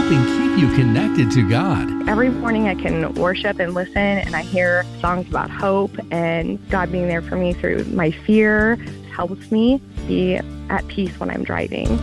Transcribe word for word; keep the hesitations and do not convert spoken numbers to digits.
helping keep you connected to God. Every morning I can worship and listen, and I hear songs about hope and God being there for me through my fear. It helps me be at peace when I'm driving.